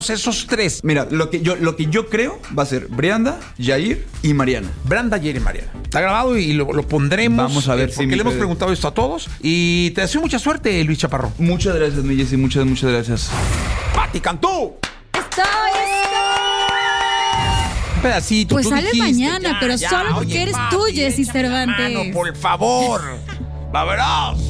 esos tres. Mira, lo que yo creo va a ser Brianda, Yair y Mariana. Branda, Yair y Mariana. Está grabado y lo pondremos. Vamos a ver si porque le hemos preguntado esto a todos. Y te deseo mucha suerte, Luis Chaparro. Muchas gracias, mi Jessy. Muchas gracias. ¡Pati Cantú! Estoy. Un pedacito. Pues tú sale dijiste, mañana, pero solo porque eres tú, Jessy Cervantes. Hermano, por favor. La verás.